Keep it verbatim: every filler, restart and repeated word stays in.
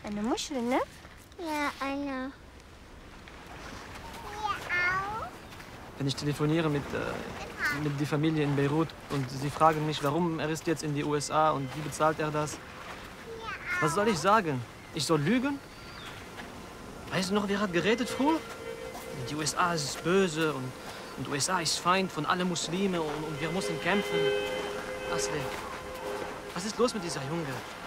Eine Muschel, ne? Ja, eine. Wenn ich telefoniere mit, äh, mit der Familie in Beirut und sie fragen mich, warum er ist jetzt in die U S A und wie bezahlt er das? Was soll ich sagen? Ich soll lügen? Weißt du noch, wer hat geredet früher? Die U S A ist böse und, und U S A ist Feind von allen Muslimen und, und wir müssen kämpfen. Asli, was ist los mit dieser Junge?